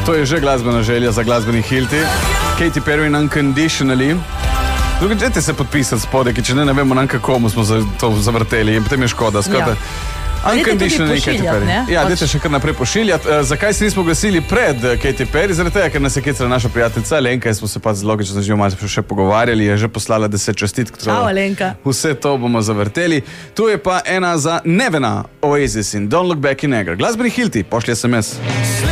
To je že glasbena želja za glasbeni Hilti. Katy Perry in Unconditionally. Drugi, dajte se podpisati spodaj, če ne vemo, na komu smo to zavrteli in potem je škoda. Skratka, Unconditionally Katy Perry. Ja, dajte še kar naprej pošiljati. Zakaj se nismo glasili pred Katy Perry? Zaradi tega, ker nas je kecala naša prijateljica Alenka, smo se pa zelo logično z njo malo še pogovarjali, je že poslala 10 čestitk. Čau, Alenka. Vse to bomo zavrteli. Tu je pa ena za Nevena, Oasis in Don't Look Back in Anger. Glasbeni Hilti, pošlji SMS.